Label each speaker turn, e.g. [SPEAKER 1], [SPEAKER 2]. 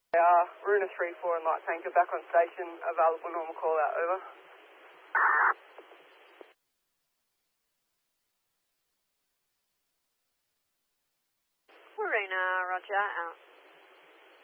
[SPEAKER 1] Runa 3-4 and Light Tanker back on station, available normal call out, over.
[SPEAKER 2] Runa, roger, out.